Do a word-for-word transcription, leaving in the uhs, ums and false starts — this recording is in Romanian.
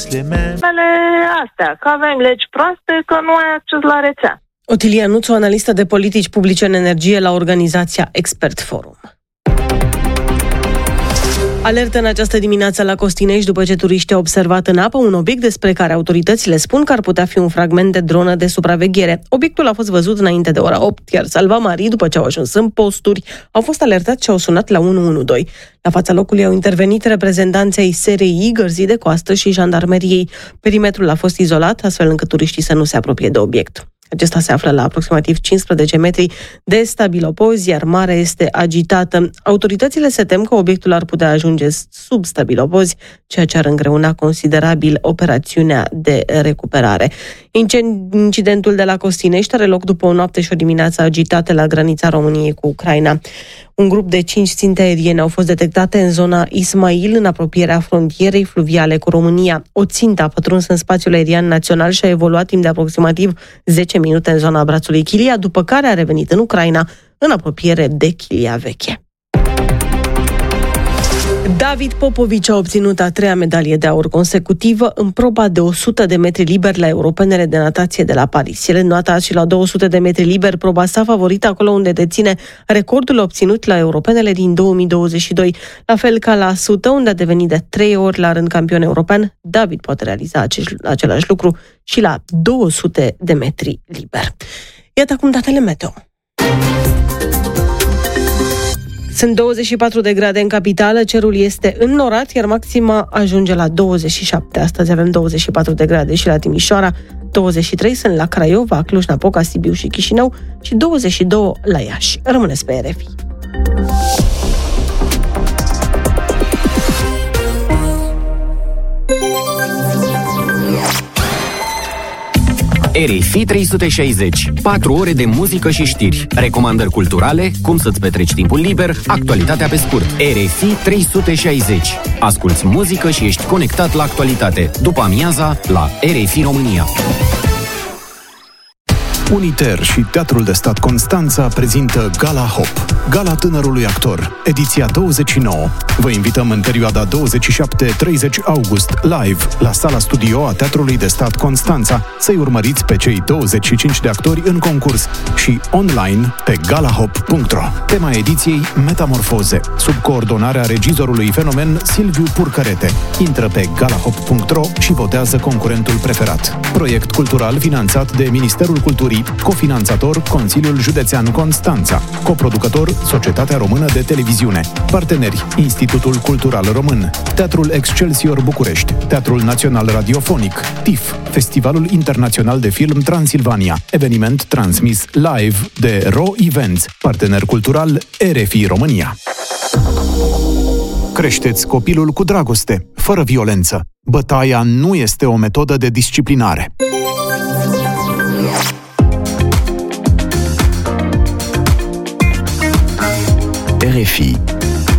Astea, că avem legi proaste, că nu ai acces la rețea. Otilia Nuțu, analistă de politici publice în energie la organizația Expert Forum. Alertă în această dimineață la Costinești după ce turiștii au observat în apă un obiect despre care autoritățile spun că ar putea fi un fragment de dronă de supraveghere. Obiectul a fost văzut înainte de ora opt, iar salvamarii, după ce au ajuns în posturi, au fost alertați și au sunat la unu unu doi. La fața locului au intervenit reprezentanții ai S R I, Gărzii de Coastă și Jandarmeriei. Perimetrul a fost izolat, astfel încât turiștii să nu se apropie de obiect. Acesta se află la aproximativ cincisprezece metri de stabilopozi, iar marea este agitată. Autoritățile se tem că obiectul ar putea ajunge sub stabilopozi, ceea ce ar îngreuna considerabil operațiunea de recuperare. Incidentul de la Costinești are loc după o noapte și o dimineață agitate la granița României cu Ucraina. Un grup de cinci ținte aeriene au fost detectate în zona Ismail, în apropierea frontierei fluviale cu România. O țintă a pătruns în spațiul aerian național și a evoluat timp de aproximativ zece minute în zona brațului Chilia, după care a revenit în Ucraina, în apropiere de Chilia Veche. David Popovici a obținut a treia medalie de aur consecutivă în proba de o sută de metri liber la Europenele de natație de la Paris. El înnotat și la două sute de metri liber, proba sa favorită, acolo unde deține recordul obținut la Europenele din două mii douăzeci și doi. La fel ca la sută, unde a devenit de trei ori la rând campion european, David poate realiza același, același lucru și la două sute de metri liber. Iată acum datele meteo. Sunt douăzeci și patru de grade în capitală, cerul este înnorat, iar maxima ajunge la douăzeci și șapte. Astăzi avem douăzeci și patru de grade și la Timișoara, douăzeci și trei sunt la Craiova, Cluj-Napoca, Sibiu și Chișinău și douăzeci și doi la Iași. Rămâneți pe R F I. R F I trei sute șaizeci. patru ore de muzică și știri, recomandări culturale, cum să-ți petreci timpul liber, actualitatea pe scurt. R F I trei sute șaizeci. Asculți muzică și ești conectat la actualitate. După amiaza, la R F I România. Uniter și Teatrul de Stat Constanța prezintă Gala Hop, Gala Tânărului Actor, ediția douăzeci și nouă. Vă invităm în perioada douăzeci și șapte treizeci august, live, la sala studio a Teatrului de Stat Constanța, să-i urmăriți pe cei douăzeci și cinci de actori în concurs și online pe galahop punct ro. Tema ediției, Metamorfoze, sub coordonarea regizorului fenomen Silviu Purcărete. Intră pe galahop punct ro și votează concurentul preferat. Proiect cultural finanțat de Ministerul Culturii, cofinanțator Consiliul Județean Constanța, coproducător Societatea Română de Televiziune, parteneri Institutul Cultural Român, Teatrul Excelsior București, Teatrul Național Radiofonic, T I F, Festivalul Internațional de Film Transilvania, eveniment transmis live de Ro Events, partener cultural R F I România. Creșteți copilul cu dragoste, fără violență. Bătaia nu este o metodă de disciplinare. R F I